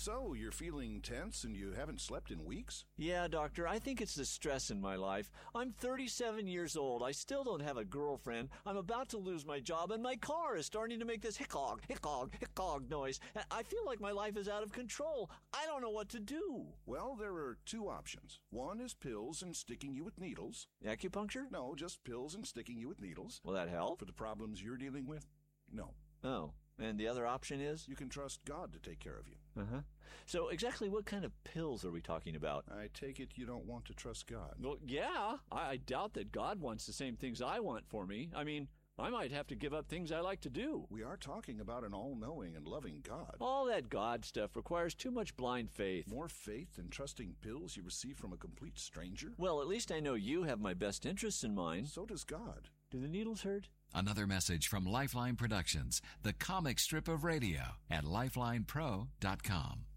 So, you're feeling tense and you haven't slept in weeks? Yeah, doctor, I think it's the stress in my life. I'm 37 years old. I still don't have a girlfriend. I'm about to lose my job, and my car is starting to make this hiccog, hiccog, hiccog noise. I feel like my life is out of control. I don't know what to do. Well, there are two options. One is pills and sticking you with needles. Acupuncture? No, just pills and sticking you with needles. Will that help? For the problems you're dealing with? No. Oh. And the other option is? You can trust God to take care of you. Uh-huh. So exactly what kind of pills are we talking about? I take it you don't want to trust God. Well, yeah. I doubt that God wants the same things I want for me. I mean, I might have to give up things I like to do. We are talking about an all-knowing and loving God. All that God stuff requires too much blind faith. More faith than trusting pills you receive from a complete stranger? Well, at least I know you have my best interests in mind. So does God. Do the needles hurt? Another message from Lifeline Productions, the comic strip of radio at lifelinepro.com.